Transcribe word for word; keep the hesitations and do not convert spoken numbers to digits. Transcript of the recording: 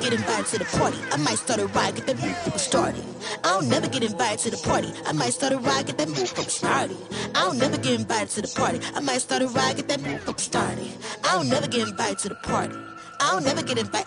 get invited to the party. I might start a riot, get that motherfucker started. I don't never get invited to the party. I might start a riot, get that motherfucker started. I don't never get invited to the party. I might start a riot, get that motherfucker started. I don't never get invited to the party. I don't never get invited.